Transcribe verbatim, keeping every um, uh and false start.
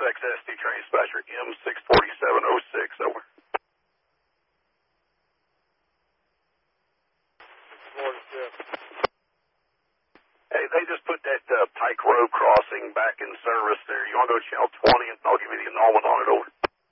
X S D train dispatcher, M six forty-seven oh six, over. Hey, they just put that uh, Pike Road crossing back in service there. You want to go to channel twenty, and I'll give you the annulment on it, over.